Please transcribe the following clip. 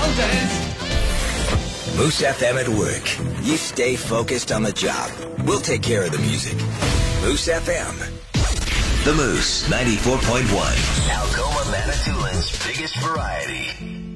Moose FM at work. You stay focused on the job. We'll take care of the music. Moose FM. The Moose 94.1. Algoma, Manitoulин's biggest variety.